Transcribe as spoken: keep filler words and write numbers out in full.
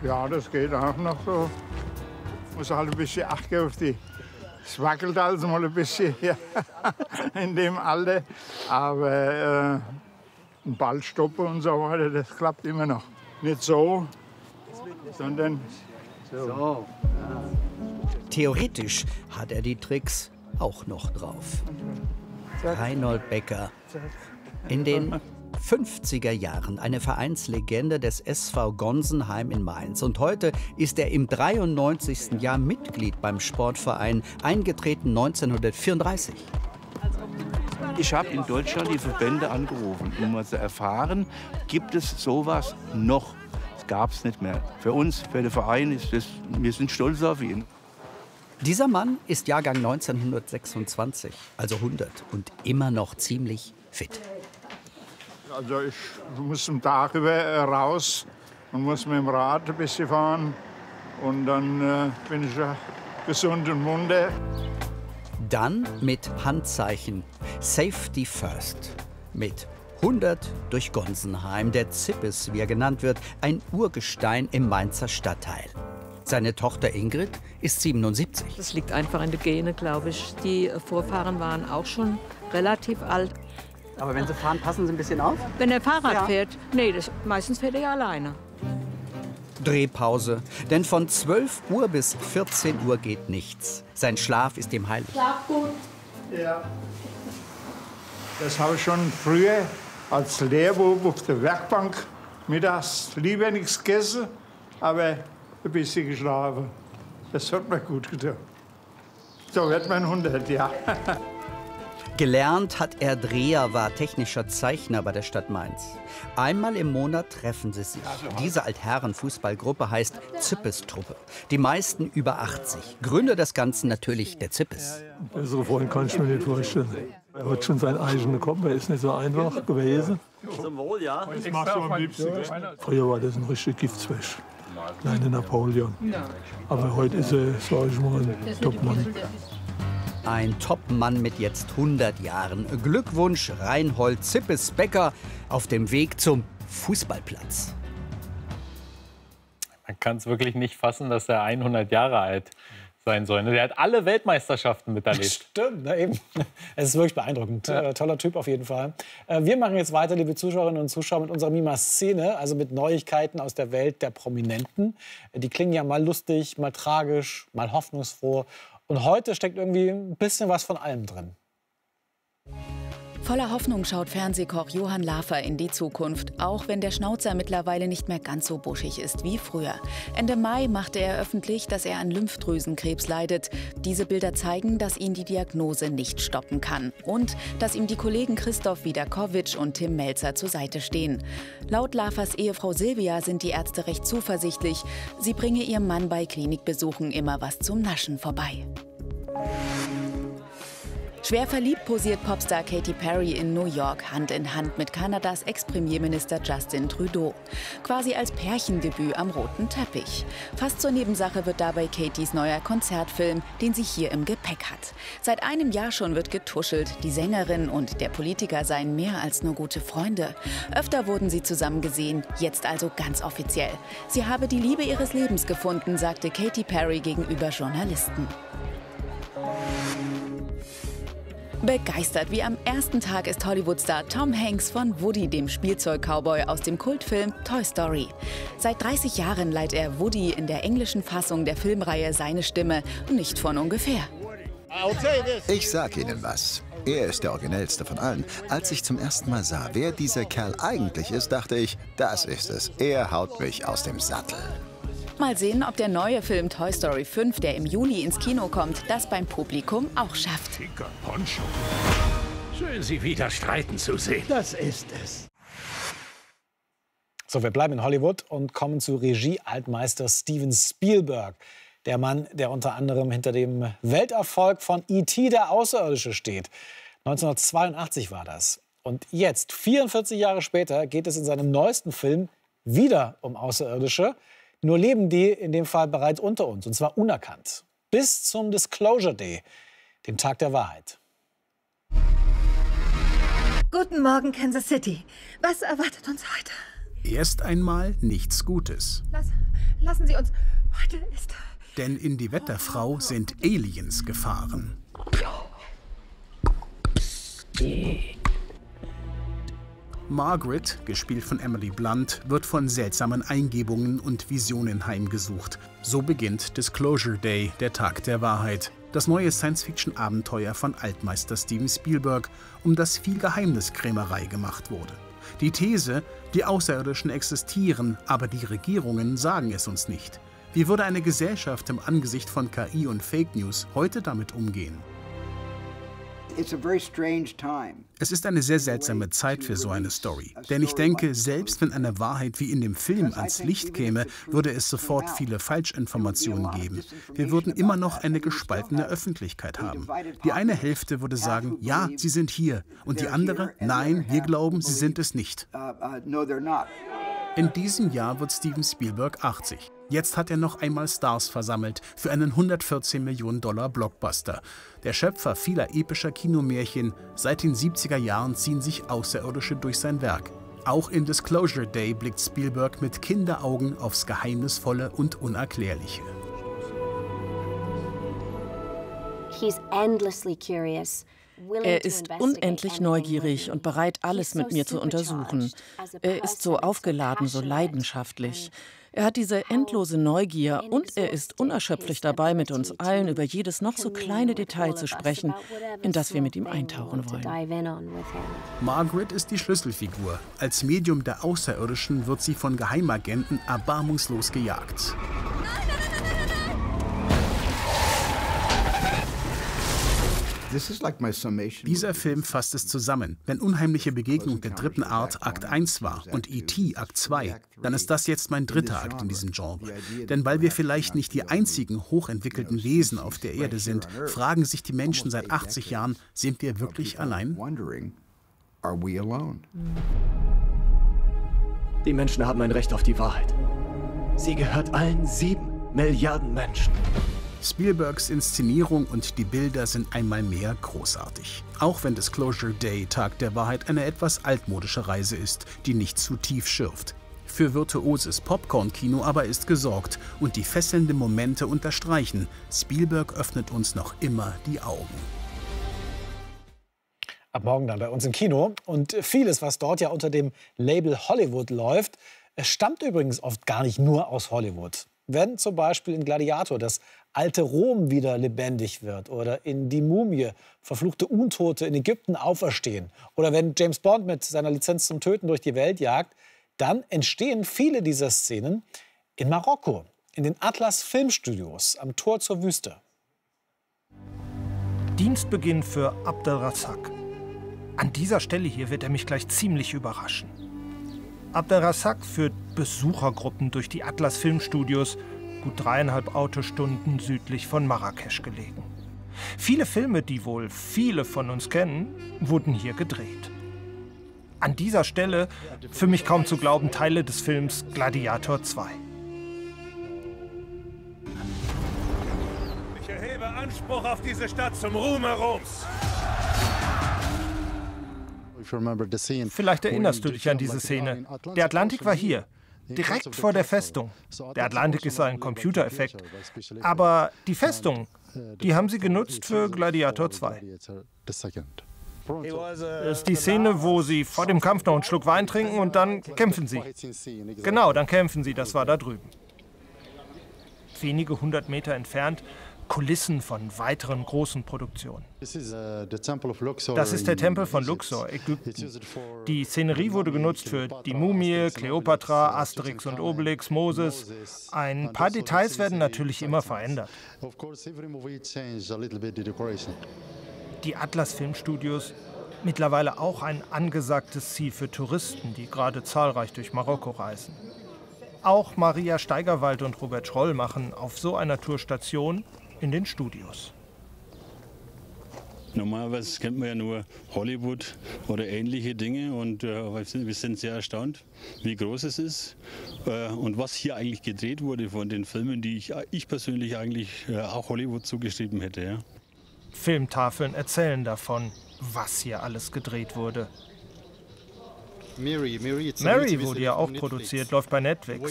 Ja, das geht auch noch so. Muss halt ein bisschen Acht geben auf die. Es wackelt also mal ein bisschen hier in dem Alter. Aber äh, ein Ball stoppen und so weiter, das klappt immer noch. Nicht so, sondern so. so. Theoretisch hat er die Tricks auch noch drauf. Reinhold Becker. In den fünfziger Jahren eine Vereinslegende des S V Gonsenheim in Mainz. Und heute ist er im dreiundneunzigsten Jahr Mitglied beim Sportverein, eingetreten neunzehnhundertvierunddreißig. Ich habe in Deutschland die Verbände angerufen, um mal zu erfahren, gibt es sowas noch? Das gab es nicht mehr. Für uns, für den Verein, ist das, wir sind stolz auf ihn. Dieser Mann ist Jahrgang neunzehnhundertsechsundzwanzig, also hundert und immer noch ziemlich fit. Also ich muss am Tag über raus und muss mit dem Rad ein bisschen fahren. Und dann äh, bin ich ja gesund und munter. Dann mit Handzeichen. Safety first. Mit hundert durch Gonsenheim. Der Zippes, wie er genannt wird, ein Urgestein im Mainzer Stadtteil. Seine Tochter Ingrid ist siebenundsiebzig. Das liegt einfach in den Genen, glaube ich. Die Vorfahren waren auch schon relativ alt. Aber wenn Sie fahren, passen Sie ein bisschen auf? Wenn er Fahrrad ja. fährt? Nee, das, meistens fährt er ja alleine. Drehpause. Denn von zwölf Uhr bis vierzehn Uhr geht nichts. Sein Schlaf ist ihm heilig. Schlaf gut. Ja. Das habe ich schon früher als Lehrbub auf der Werkbank mittags lieber nichts gegessen, aber ein bisschen geschlafen. Das hat mir gut getan. So wird man hundert, ja. Gelernt hat er Dreher, war technischer Zeichner bei der Stadt Mainz. Einmal im Monat treffen sie sich. Diese Altherren-Fußballgruppe heißt Zippes-Truppe. Die meisten über achtzig. Gründer des Ganzen natürlich der Zippes. Bessere Freund kann ich mir nicht vorstellen. Er hat schon seinen eigenen Kopf, er ist nicht so einfach gewesen. Zum Wohl, ja. Was machst du am liebsten? Früher war das ein richtiger Giftzwerg. Kleine Napoleon. Aber heute ist er, sag ich mal, ein Topmann. Ein Topmann mit jetzt hundert Jahren. Glückwunsch, Reinhold Zippes Becker, auf dem Weg zum Fußballplatz. Man kann es wirklich nicht fassen, dass er hundert Jahre alt sein soll. Der hat alle Weltmeisterschaften miterlebt. Stimmt, na eben. Es ist wirklich beeindruckend. Ja. Toller Typ auf jeden Fall. Wir machen jetzt weiter, liebe Zuschauerinnen und Zuschauer, mit unserer Mima-Szene, also mit Neuigkeiten aus der Welt der Prominenten. Die klingen ja mal lustig, mal tragisch, mal hoffnungsfroh. Und heute steckt irgendwie ein bisschen was von allem drin. Voller Hoffnung schaut Fernsehkoch Johann Lafer in die Zukunft, auch wenn der Schnauzer mittlerweile nicht mehr ganz so buschig ist wie früher. Ende Mai machte er öffentlich, dass er an Lymphdrüsenkrebs leidet. Diese Bilder zeigen, dass ihn die Diagnose nicht stoppen kann und dass ihm die Kollegen Christoph Wiederkowitsch und Tim Melzer zur Seite stehen. Laut Lafers Ehefrau Silvia sind die Ärzte recht zuversichtlich. Sie bringe ihrem Mann bei Klinikbesuchen immer was zum Naschen vorbei. Schwer verliebt posiert Popstar Katy Perry in New York, Hand in Hand mit Kanadas Ex-Premierminister Justin Trudeau. Quasi als Pärchendebüt am roten Teppich. Fast zur Nebensache wird dabei Katys neuer Konzertfilm, den sie hier im Gepäck hat. Seit einem Jahr schon wird getuschelt, die Sängerin und der Politiker seien mehr als nur gute Freunde. Öfter wurden sie zusammen gesehen, jetzt also ganz offiziell. Sie habe die Liebe ihres Lebens gefunden, sagte Katy Perry gegenüber Journalisten. Begeistert wie am ersten Tag ist Hollywood-Star Tom Hanks von Woody, dem Spielzeug-Cowboy aus dem Kultfilm Toy Story. Seit dreißig Jahren leiht er Woody in der englischen Fassung der Filmreihe seine Stimme, nicht von ungefähr. Ich sag Ihnen was. Er ist der originellste von allen. Als ich zum ersten Mal sah, wer dieser Kerl eigentlich ist, dachte ich, das ist es. Er haut mich aus dem Sattel. Mal sehen, ob der neue Film Toy Story fünf, der im Juli ins Kino kommt, das beim Publikum auch schafft. Schön, Sie wieder streiten zu sehen. Das ist es. So, wir bleiben in Hollywood und kommen zu Regie-Altmeister Steven Spielberg. Der Mann, der unter anderem hinter dem Welterfolg von E T der Außerirdische steht. neunzehnhundertzweiundachtzig war das. Und jetzt, vierundvierzig Jahre später, geht es in seinem neuesten Film wieder um Außerirdische. Nur leben die in dem Fall bereits unter uns, und zwar unerkannt. Bis zum Disclosure Day, dem Tag der Wahrheit. Guten Morgen, Kansas City. Was erwartet uns heute? Erst einmal nichts Gutes. Lass, lassen Sie uns. Heute ist... Denn in Die Wetterfrau sind Aliens gefahren. Margaret, gespielt von Emily Blunt, wird von seltsamen Eingebungen und Visionen heimgesucht. So beginnt Disclosure Day, der Tag der Wahrheit. Das neue Science-Fiction-Abenteuer von Altmeister Steven Spielberg, um das viel Geheimniskrämerei gemacht wurde. Die These, die Außerirdischen existieren, aber die Regierungen sagen es uns nicht. Wie würde eine Gesellschaft im Angesicht von K I und Fake News heute damit umgehen? Es ist eine sehr seltsame Zeit für so eine Story. Denn ich denke, selbst wenn eine Wahrheit wie in dem Film ans Licht käme, würde es sofort viele Falschinformationen geben. Wir würden immer noch eine gespaltene Öffentlichkeit haben. Die eine Hälfte würde sagen, ja, sie sind hier. Und die andere, nein, wir glauben, sie sind es nicht. In diesem Jahr wird Steven Spielberg achtzig. Jetzt hat er noch einmal Stars versammelt für einen hundertvierzehn Millionen Dollar Blockbuster. Der Schöpfer vieler epischer Kinomärchen, seit den siebziger Jahren ziehen sich Außerirdische durch sein Werk. Auch in Disclosure Day blickt Spielberg mit Kinderaugen aufs Geheimnisvolle und Unerklärliche. He's endlessly curious. Er ist unendlich neugierig und bereit, alles mit mir zu untersuchen. Er ist so aufgeladen, so leidenschaftlich. Er hat diese endlose Neugier und er ist unerschöpflich dabei, mit uns allen über jedes noch so kleine Detail zu sprechen, in das wir mit ihm eintauchen wollen. Margaret ist die Schlüsselfigur. Als Medium der Außerirdischen wird sie von Geheimagenten erbarmungslos gejagt. Dieser Film fasst es zusammen. Wenn Unheimliche Begegnung der dritten Art Akt eins war und E T Akt zwei, dann ist das jetzt mein dritter Akt in diesem Genre. Denn weil wir vielleicht nicht die einzigen hochentwickelten Wesen auf der Erde sind, fragen sich die Menschen seit achtzig Jahren, sind wir wirklich allein? Die Menschen haben ein Recht auf die Wahrheit. Sie gehört allen sieben Milliarden Menschen. Spielbergs Inszenierung und die Bilder sind einmal mehr großartig. Auch wenn Disclosure Day, Tag der Wahrheit, eine etwas altmodische Reise ist, die nicht zu tief schürft. Für virtuoses Popcorn-Kino aber ist gesorgt und die fesselnden Momente unterstreichen, Spielberg öffnet uns noch immer die Augen. Ab morgen dann bei uns im Kino. Und vieles, was dort ja unter dem Label Hollywood läuft, stammt übrigens oft gar nicht nur aus Hollywood. Wenn zum Beispiel in Gladiator das alte Rom wieder lebendig wird oder in Die Mumie verfluchte Untote in Ägypten auferstehen oder wenn James Bond mit seiner Lizenz zum Töten durch die Welt jagt, dann entstehen viele dieser Szenen in Marokko, in den Atlas Filmstudios am Tor zur Wüste. Dienstbeginn für Abdelrazak. An dieser Stelle hier wird er mich gleich ziemlich überraschen. Abdelrazak führt Besuchergruppen durch die Atlas Filmstudios, gut dreieinhalb Autostunden südlich von Marrakesch gelegen. Viele Filme, die wohl viele von uns kennen, wurden hier gedreht. An dieser Stelle, für mich kaum zu glauben, Teile des Films Gladiator zwei. Ich erhebe Anspruch auf diese Stadt zum Ruhme Roms. Vielleicht erinnerst du dich an diese Szene. Der Atlantik war hier, direkt vor der Festung. Der Atlantik ist ein Computereffekt. Aber die Festung, die haben sie genutzt für Gladiator zwei. Das ist die Szene, wo sie vor dem Kampf noch einen Schluck Wein trinken und dann kämpfen sie. Genau, dann kämpfen sie, das war da drüben. Wenige hundert Meter entfernt Kulissen von weiteren großen Produktionen. Das ist der Tempel von Luxor, Ägypten. Die Szenerie wurde genutzt für Die Mumie, Kleopatra, Asterix und Obelix, Moses. Ein paar Details werden natürlich immer verändert. Die Atlas Filmstudios, mittlerweile auch ein angesagtes Ziel für Touristen, die gerade zahlreich durch Marokko reisen. Auch Maria Steigerwald und Robert Schroll machen auf so einer Tour Station in den Studios. Normalerweise kennt man ja nur Hollywood oder ähnliche Dinge und äh, wir sind sehr erstaunt, wie groß es ist äh, und was hier eigentlich gedreht wurde von den Filmen, die ich, ich persönlich eigentlich äh, auch Hollywood zugeschrieben hätte. Ja. Filmtafeln erzählen davon, was hier alles gedreht wurde. Mary wurde ja auch produziert, läuft bei Netflix.